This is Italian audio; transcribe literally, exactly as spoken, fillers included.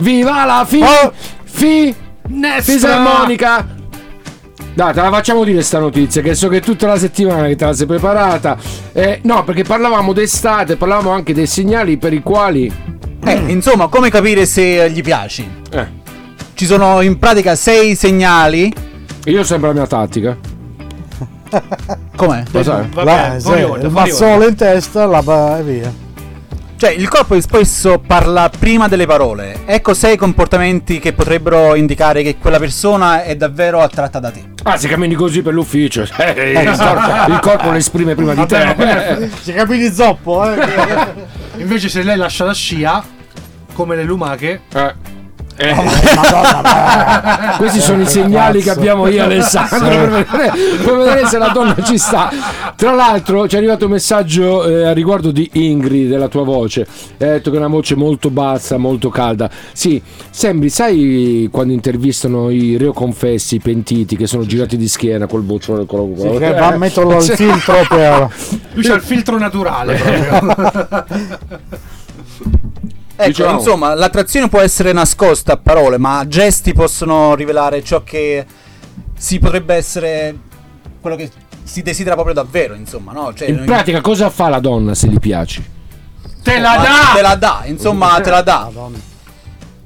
Viva la fi Oh. fi fisarmonica. Dai, te la facciamo dire sta notizia, che so che tutta la settimana che te la sei preparata. Eh, no, perché parlavamo d'estate, parlavamo anche dei segnali per i quali Eh, insomma, come capire se gli piaci? eh, Ci sono in pratica sei segnali. io sembra la mia tattica. Com'è? Lo sai? La, Vabbè, sì, fuori onda, il fuori mazzolo onda. in testa la va e via. Cioè, il corpo spesso parla prima delle parole. Ecco sei comportamenti che potrebbero indicare che quella persona è davvero attratta da te. Ah, se cammini così per l'ufficio, eh, il, corpo, il corpo lo esprime prima di te. Si capì zoppo, eh? Invece se lei lascia la scia, come le lumache, Eh. Eh. Madonna, Questi sono i segnali che abbiamo io e Alessandro per vedere, per vedere se la donna ci sta. Tra l'altro ci è arrivato un messaggio eh, a riguardo di Ingrid, della tua voce. Hai detto che è una voce molto bassa, molto calda. Sì, sembri, sai quando intervistano i reoconfessi, i pentiti che sono girati di schiena col boccione, con sì, che va a metterlo il filtro per... lui c'ha il filtro naturale proprio. Ecco, Diciamo. insomma, l'attrazione può essere nascosta a parole, ma gesti possono rivelare ciò che si potrebbe essere quello che si desidera proprio davvero, insomma, no? Cioè, In noi- pratica cosa fa la donna se gli piaci? Te la ma dà! te la dà, insomma, te la dà. Madonna.